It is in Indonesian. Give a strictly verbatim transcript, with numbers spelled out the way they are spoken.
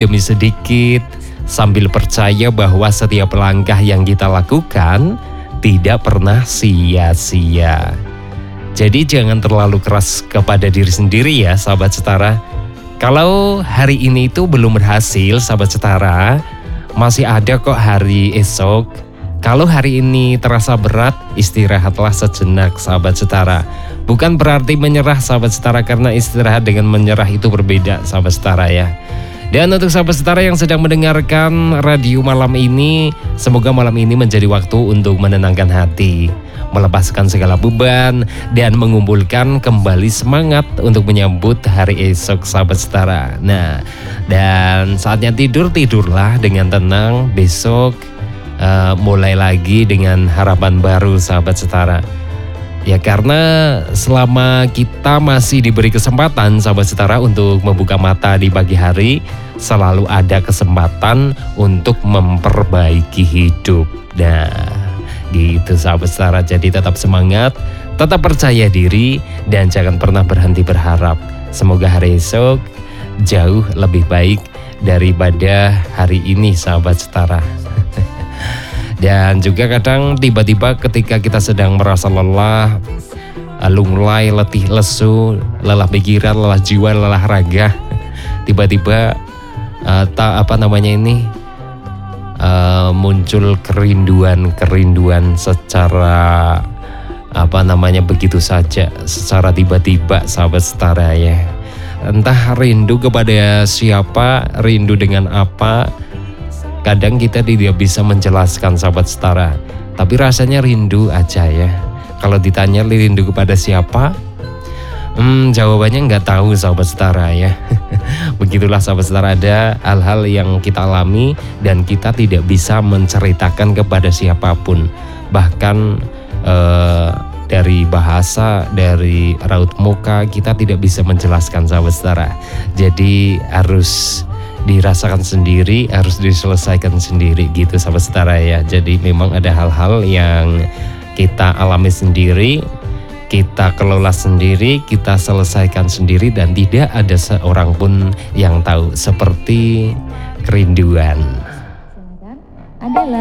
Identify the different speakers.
Speaker 1: demi sedikit, sambil percaya bahwa setiap langkah yang kita lakukan tidak pernah sia-sia. Jadi jangan terlalu keras kepada diri sendiri ya sahabat setara. Kalau hari ini itu belum berhasil sahabat setara, masih ada kok hari esok. Kalau hari ini terasa berat, istirahatlah sejenak sahabat setara. Bukan berarti menyerah sahabat setara, karena istirahat dengan menyerah itu berbeda sahabat setara ya. Dan untuk sahabat setara yang sedang mendengarkan radio malam ini, semoga malam ini menjadi waktu untuk menenangkan hati, melepaskan segala beban, dan mengumpulkan kembali semangat untuk menyambut hari esok sahabat setara. Nah, dan saatnya tidur, tidurlah dengan tenang. Besok uh, mulai lagi dengan harapan baru sahabat setara. Ya, karena selama kita masih diberi kesempatan sahabat setara untuk membuka mata di pagi hari, selalu ada kesempatan untuk memperbaiki hidup. Nah, gitu sahabat setara. Jadi tetap semangat, tetap percaya diri, dan jangan pernah berhenti berharap. Semoga hari esok jauh lebih baik daripada hari ini sahabat setara. Dan juga kadang tiba-tiba ketika kita sedang merasa lelah, lunglai, letih lesu, lelah pikiran, lelah jiwa, lelah raga, tiba-tiba uh, tak apa namanya ini uh, muncul kerinduan-kerinduan secara apa namanya begitu saja, secara tiba-tiba sahabat setara ya. Entah rindu kepada siapa, rindu dengan apa. Kadang kita tidak bisa menjelaskan sahabat setara, tapi rasanya rindu aja ya. Kalau ditanya rindu kepada siapa, hmm, jawabannya nggak tahu sahabat setara ya. Begitulah sahabat setara, ada hal-hal yang kita alami dan kita tidak bisa menceritakan kepada siapapun. Bahkan eh, dari bahasa, dari raut muka, kita tidak bisa menjelaskan sahabat setara. Jadi harus dirasakan sendiri, harus diselesaikan sendiri gitu sahabat setara ya. Jadi memang ada hal-hal yang kita alami sendiri, kita kelola sendiri, kita selesaikan sendiri, dan tidak ada seorang pun yang tahu, seperti kerinduan. Adalah